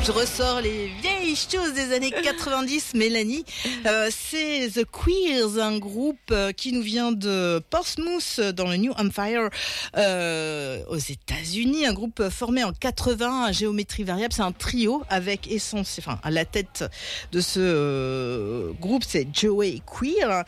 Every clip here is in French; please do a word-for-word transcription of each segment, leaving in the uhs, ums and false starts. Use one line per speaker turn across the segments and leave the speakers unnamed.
Je ressors les vieilles choses des années quatre-vingt-dix, Mélanie. Euh, c'est The Queers, un groupe euh, qui nous vient de Portsmouth, dans le New Hampshire, euh, aux États-Unis. Un groupe formé en quatre-vingts à géométrie variable. C'est un trio avec essence, enfin, à la tête de ce euh, groupe, c'est Joey Queer.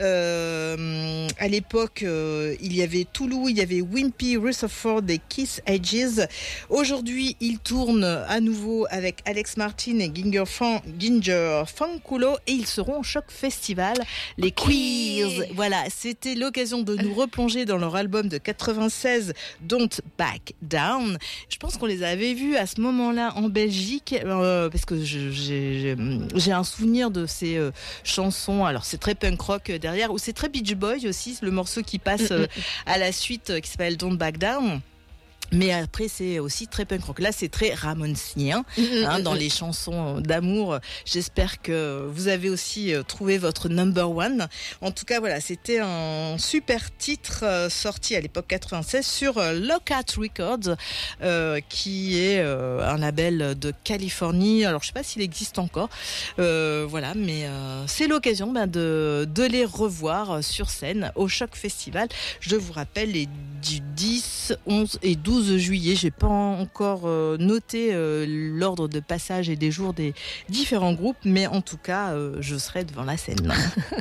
Euh, à l'époque, euh, il y avait Toulouse, il y avait Wimpy, Rutherford et Keith Hedges. Aujourd'hui, il tourne à nouveau avec avec Alex Martin et Ginger, Fan, Ginger Fanculo et ils seront au Choc Festival, les Queers. Voilà, c'était l'occasion de nous replonger dans leur album de quatre-vingt-seize, Don't Back Down. Je pense qu'on les avait vus à ce moment-là en Belgique, euh, parce que je, j'ai, j'ai un souvenir de ces euh, chansons. Alors c'est très punk rock derrière, ou c'est très Beach Boys aussi, le morceau qui passe euh, à la suite euh, qui s'appelle Don't Back Down. Mais après, c'est aussi très punk rock. Là, c'est très ramoncien, hein, dans les chansons d'amour. J'espère que vous avez aussi trouvé votre number one. En tout cas, voilà, c'était un super titre euh, sorti à l'époque quatre-vingt-seize sur euh, Lockout Records, euh, qui est euh, un label de Californie. Alors, je sais pas s'il existe encore. Euh, voilà, mais euh, c'est l'occasion ben, de, de les revoir sur scène au Choc Festival. Je vous rappelle, les du dix, onze et douze juillet. J'ai pas encore euh, noté euh, l'ordre de passage et des jours des différents groupes, mais en tout cas, euh, je serai devant la scène.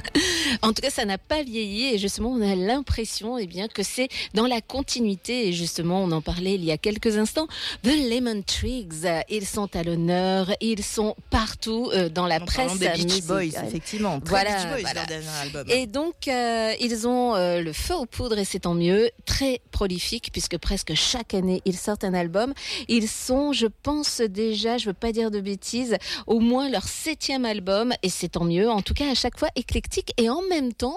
En tout cas, ça n'a pas vieilli et justement, on a l'impression eh bien, que c'est dans la continuité. Et justement, on en parlait il y a quelques instants. The Lemon Twigs, ils sont à l'honneur, ils sont partout euh, dans la
en
presse
des Beach
musicale.
Boys, effectivement. Très
voilà,
Beach Boys,
voilà.
leur dernier album.
Et donc, euh, ils ont euh, le feu aux poudres et c'est tant mieux. Très prolifique puisque presque chaque année, ils sortent un album. Ils sont, je pense déjà, je veux pas dire de bêtises, au moins leur septième album et c'est tant mieux. En tout cas, à chaque fois éclectique et en même temps,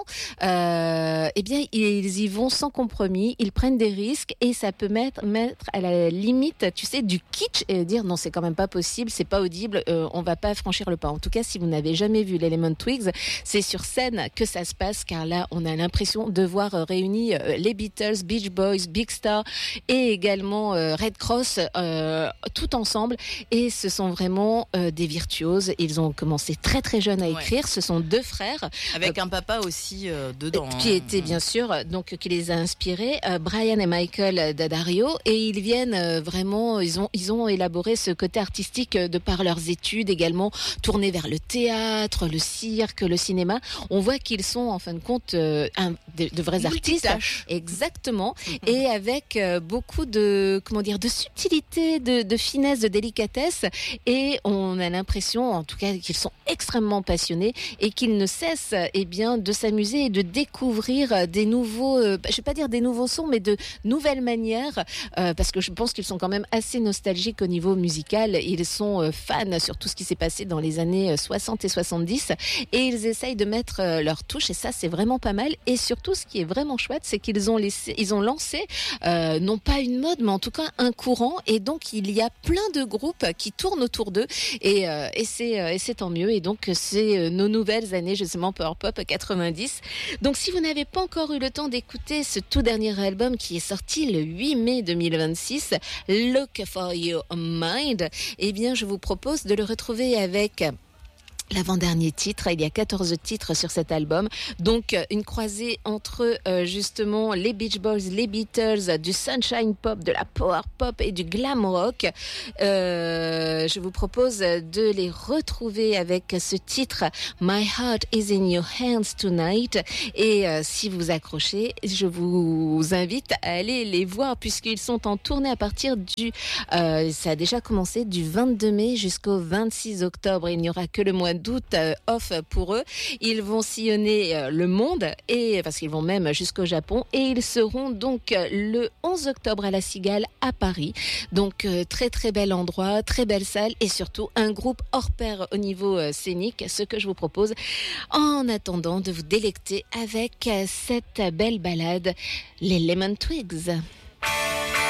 euh, eh bien, ils y vont sans compromis. Ils prennent des risques et ça peut mettre, mettre à la limite, tu sais, du kitsch et dire non, c'est quand même pas possible, c'est pas audible, euh, on va pas franchir le pas. En tout cas, si vous n'avez jamais vu les Lemon Twigs, c'est sur scène que ça se passe car là, on a l'impression de voir euh, réunis euh, les Beatles, Beach Boys, Big Star et également euh, Red Cross euh, tout ensemble et ce sont vraiment euh, des virtuoses. Ils ont commencé très très jeunes à écrire. Ouais. Ce sont deux frères
avec euh, un papa aussi euh, dedans,
qui
hein.
était bien sûr donc qui les a inspirés, euh, Brian et Michael D'Addario, et ils viennent euh, vraiment, ils ont ils ont élaboré ce côté artistique de par leurs études, également tournés vers le théâtre, le cirque, le cinéma. On voit qu'ils sont en fin de compte euh, un, de, de vrais artistes, exactement, mm-hmm. et avec euh, beaucoup de comment dire de subtilité, de, de finesse, de délicatesse, et on a l'impression, en tout cas, qu'ils sont extrêmement passionnés et qu'ils ne cessent eh bien de s'amuser et de découvrir des nouveaux, euh, je vais pas dire des nouveaux sons, mais de nouvelles manières, euh, parce que je pense qu'ils sont quand même assez nostalgiques au niveau musical. Ils sont euh, fans sur tout ce qui s'est passé dans les années soixante et soixante-dix et ils essayent de mettre euh, leur touche et ça c'est vraiment pas mal. Et surtout ce qui est vraiment chouette, c'est qu'ils ont laissé, ils ont lancé euh, non pas une mode, mais en tout cas un courant, et donc il y a plein de groupes qui tournent autour d'eux et, euh, et, c'est, euh, et c'est tant mieux. Et donc c'est euh, nos nouvelles années justement Power Pop quatre-vingt-dix. Donc si vous n'avez pas encore eu le temps d'écouter ce tout dernier album qui est sorti le huit mai deux mille vingt-six, Look for Your Mind, eh bien je vous propose de le retrouver avec l'avant-dernier titre. Il y a quatorze titres sur cet album, donc une croisée entre euh, justement les Beach Boys, les Beatles, du sunshine pop, de la power pop et du glam rock. Euh, je vous propose de les retrouver avec ce titre My Heart Is In Your Hands Tonight, et euh, si vous accrochez, je vous invite à aller les voir puisqu'ils sont en tournée à partir du euh, ça a déjà commencé du vingt-deux mai jusqu'au vingt-six octobre. Il n'y aura que le mois d'août euh, off pour eux. Ils vont sillonner euh, le monde, et parce qu'ils vont même jusqu'au Japon, et ils seront donc euh, le onze octobre à la Cigale à Paris. Donc euh, très très bel endroit, très belle salle et surtout un groupe hors pair au niveau euh, scénique, ce que je vous propose en attendant de vous délecter avec euh, cette belle balade, les Lemon Twigs.